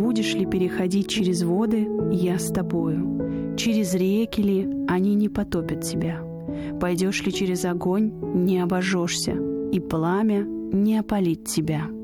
Будешь ли переходить через воды, я с тобою. Через реки ли, они не потопят тебя. Пойдешь ли через огонь, не обожжешься, и пламя не опалит тебя».